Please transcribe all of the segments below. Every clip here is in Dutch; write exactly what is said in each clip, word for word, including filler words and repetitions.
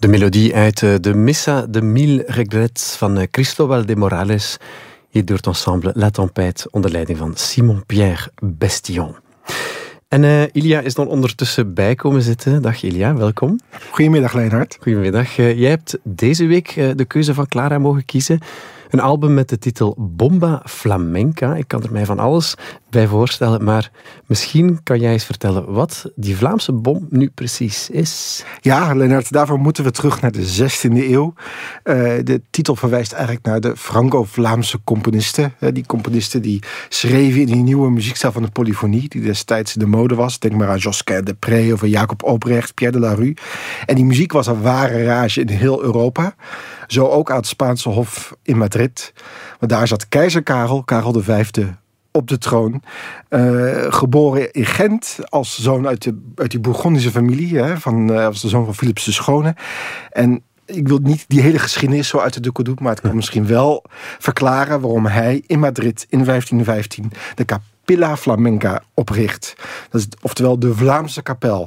De melodie uit de Missa de Mille Regrets van Cristóbal de Morales, hier door het ensemble La Tempête onder leiding van Simon-Pierre Bestillon. En uh, Ilia is dan ondertussen bij komen zitten. Dag Ilia, welkom. Goedemiddag Leonard. Goedemiddag. Uh, jij hebt deze week uh, de keuze van Clara mogen kiezen. Een album met de titel Bomba Flamenca. Ik kan er mij van alles bij voorstellen, maar misschien kan jij eens vertellen wat die Vlaamse bom nu precies is. Ja, Leonard, daarvoor moeten we terug naar de zestiende eeuw. Uh, de titel verwijst eigenlijk naar de Franco-Vlaamse componisten. Uh, die componisten die schreven in die nieuwe muziekstijl van de polyfonie, die destijds de mode was. Denk maar aan Josquin de Pré of Jacob Obrecht, Pierre de la Rue. En die muziek was een ware rage in heel Europa. Zo ook aan het Spaanse Hof in Madrid. Want daar zat keizer Karel, Karel de Vijfde, op de troon. Uh, geboren in Gent als zoon uit, de, uit die Bourgondische familie. Hè, van, uh, als de zoon van Philips de Schone. En ik wil niet die hele geschiedenis zo uit de doeken doen, maar het kan misschien wel verklaren waarom hij in Madrid in vijftien vijftien de Capilla Flamenca opricht. Dat is, oftewel de Vlaamse kapel.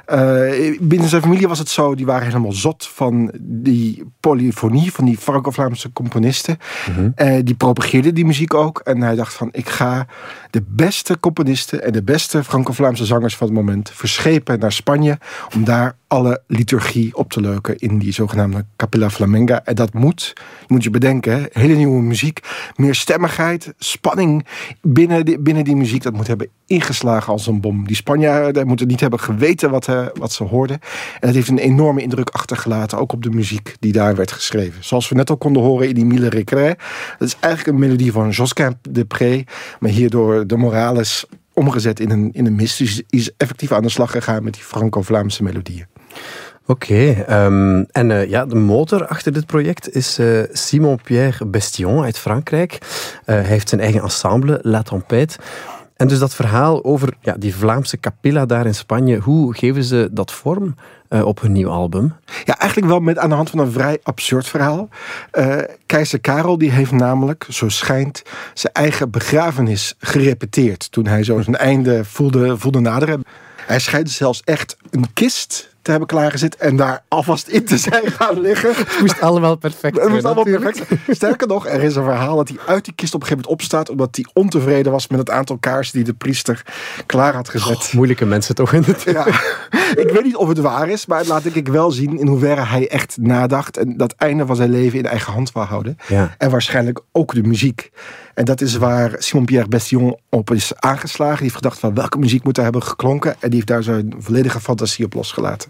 Uh, binnen zijn familie was het zo, die waren helemaal zot van die polyfonie, van die Franco-Vlaamse componisten. Mm-hmm. Uh, die propageerden die muziek ook. En hij dacht van, ik ga de beste componisten en de beste Franco-Vlaamse zangers van het moment verschepen naar Spanje, om daar alle liturgie op te leuken in die zogenaamde Capilla Flamenca. En dat moet, moet je bedenken, hele nieuwe muziek, meer stemmigheid, spanning binnen die, binnen die muziek, dat moet hebben ingeslagen als een bom. Die Spanjaarden moeten niet hebben geweten wat, uh, wat ze hoorden. En dat heeft een enorme indruk achtergelaten, ook op de muziek die daar werd geschreven. Zoals we net al konden horen in die Mille Regrets. Dat is eigenlijk een melodie van Josquin de Pré, maar hier door de Morales omgezet in een, in een mist. Dus is effectief aan de slag gegaan met die Franco-Vlaamse melodieën. Oké, okay, um, en uh, ja, de motor achter dit project is uh, Simon-Pierre Bestillon uit Frankrijk. Uh, hij heeft zijn eigen ensemble, La Tempête. En dus dat verhaal over ja, die Vlaamse capilla daar in Spanje, hoe geven ze dat vorm uh, op hun nieuw album? Ja, eigenlijk wel met aan de hand van een vrij absurd verhaal. Uh, keizer Karel die heeft namelijk, zo schijnt, zijn eigen begrafenis gerepeteerd toen hij zo zijn einde voelde, voelde naderen. Hij schijnt zelfs echt een kist te hebben klaargezet en daar alvast in te zijn gaan liggen. Het moest allemaal perfect zijn. Het moest allemaal perfect. Sterker nog, er is een verhaal dat hij uit die kist op een gegeven moment opstaat, omdat hij ontevreden was met het aantal kaarsen die de priester klaar had gezet. Oh, moeilijke mensen toch in het. Ja, ik weet niet of het waar is, maar het laat denk ik wel zien in hoeverre hij echt nadacht en dat einde van zijn leven in eigen hand wou houden. Ja. En waarschijnlijk ook de muziek. En dat is waar Simon-Pierre Bestillon op is aangeslagen. Die heeft gedacht van welke muziek moet er hebben geklonken. En die heeft daar zijn volledige fantasie op losgelaten.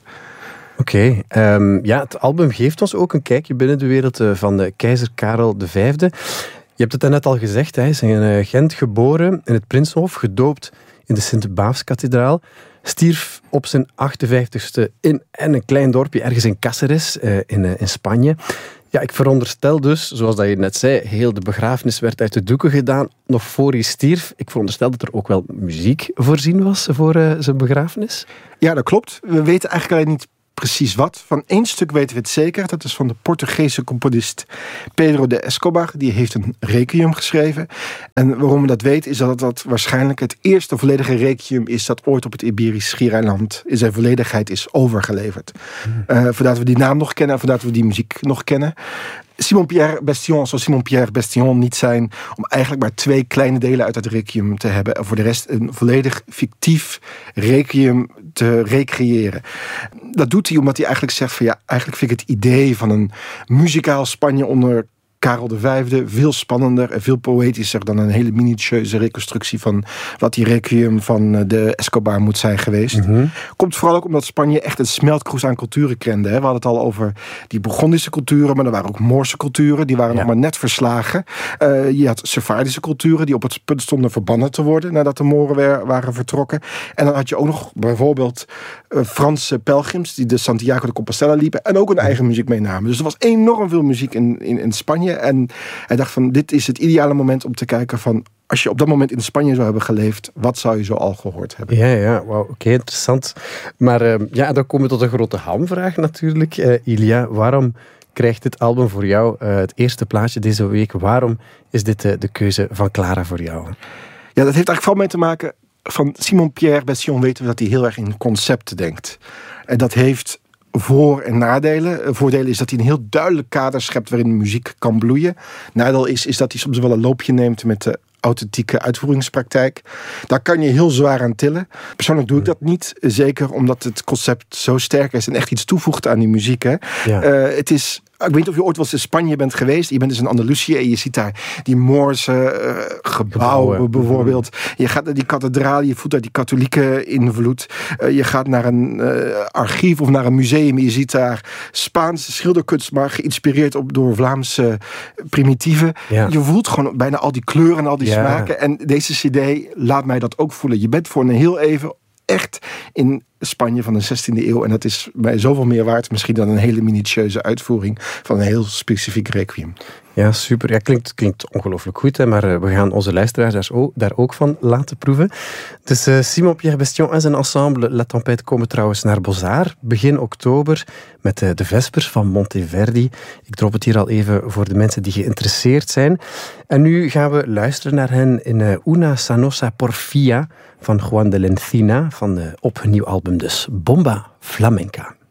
Oké, okay, um, ja, het album geeft ons ook een kijkje binnen de wereld uh, van de keizer Karel de Vijfde. Je hebt het net al gezegd, hij is in uh, Gent geboren, in het Prinsenhof, gedoopt in de Sint-Baafskathedraal. Stierf op zijn achtenvijftigste in een klein dorpje ergens in Cáceres, uh, in, uh, in Spanje. Ja, ik veronderstel dus, zoals dat je net zei, heel de begrafenis werd uit de doeken gedaan, nog voor hij stierf. Ik veronderstel dat er ook wel muziek voorzien was voor uh, zijn begrafenis. Ja, dat klopt. We weten eigenlijk alleen niet precies wat. Van één stuk weten we het zeker. Dat is van de Portugese componist Pedro de Escobar. Die heeft een requiem geschreven. En waarom we dat weten is dat dat waarschijnlijk het eerste volledige requiem is dat ooit op het Iberisch Schiereiland in zijn volledigheid is overgeleverd. Hmm. Uh, voordat we die naam nog kennen en voordat we die muziek nog kennen. Simon-Pierre Bestillon zou Simon-Pierre Bestillon niet zijn om eigenlijk maar twee kleine delen uit het requiem te hebben en voor de rest een volledig fictief requiem te recreëren. Dat doet hij omdat hij eigenlijk zegt van ja, eigenlijk vind ik het idee van een muzikaal Spanje onder Karel de Vijfde veel spannender en veel poëtischer dan een hele minutieuze reconstructie van wat die requiem van de Escobar moet zijn geweest. Mm-hmm. Komt vooral ook omdat Spanje echt een smeltkroes aan culturen kende. Hè. We hadden het al over die Bourgondische culturen, maar er waren ook Moorse culturen, die waren ja. nog maar net verslagen. Uh, je had Sephardische culturen die op het punt stonden verbannen te worden nadat de Moren weer waren vertrokken. En dan had je ook nog bijvoorbeeld uh, Franse pelgrims die de Santiago de Compostela liepen en ook hun eigen muziek meenamen. Dus er was enorm veel muziek in, in, in Spanje. En hij dacht van, dit is het ideale moment om te kijken van, als je op dat moment in Spanje zou hebben geleefd, wat zou je zo al gehoord hebben? Ja, ja, wauw, oké, okay, interessant. Maar uh, ja, dan komen we tot een grote hamvraag natuurlijk. Uh, Ilia, waarom krijgt dit album voor jou uh, het eerste plaatje deze week? Waarom is dit uh, de keuze van Clara voor jou? Ja, dat heeft eigenlijk vooral mee te maken, van Simon-Pierre Bestillon weten we dat hij heel erg in concepten denkt. En dat heeft voor- en nadelen. Voordelen is dat hij een heel duidelijk kader schept waarin de muziek kan bloeien. Nadeel is, is dat hij soms wel een loopje neemt met de authentieke uitvoeringspraktijk. Daar kan je heel zwaar aan tillen. Persoonlijk doe ik dat niet. Zeker omdat het concept zo sterk is en echt iets toevoegt aan die muziek. Hè. Ja. Uh, het is... Ik weet niet of je ooit wel eens in Spanje bent geweest. Je bent dus in Andalusië en je ziet daar die Moorse uh, gebouwen, gebouwen bijvoorbeeld. Je gaat naar die kathedraal, je voelt daar die katholieke invloed. Uh, je gaat naar een uh, archief of naar een museum. Je ziet daar Spaanse schilderkunst, maar geïnspireerd op door Vlaamse primitieven. Ja. Je voelt gewoon bijna al die kleuren en al die ja. smaken. En deze cd laat mij dat ook voelen. Je bent voor een heel even echt in Spanje van de zestiende eeuw. En dat is mij zoveel meer waard misschien dan een hele minutieuze uitvoering van een heel specifiek requiem. Ja, super. Ja, klinkt, klinkt ongelooflijk goed, hè, maar uh, we gaan onze luisteraars daar ook, daar ook van laten proeven. Dus uh, Simon-Pierre Bestion en zijn ensemble La Tempête komen trouwens naar Beaux-Arts begin oktober met uh, de Vespers van Monteverdi. Ik drop het hier al even voor de mensen die geïnteresseerd zijn. En nu gaan we luisteren naar hen in uh, Una Sanosa Porfia van Juan de Lencina van uh, op hun nieuw album dus Bomba Flamenca.